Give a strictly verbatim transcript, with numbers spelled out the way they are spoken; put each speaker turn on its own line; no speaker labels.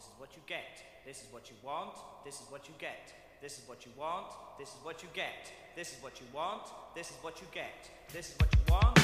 This is what you get. This is what you want. This is what you get. This is what you want. This is what you get. This is what you want. This is what you get. This is what you want.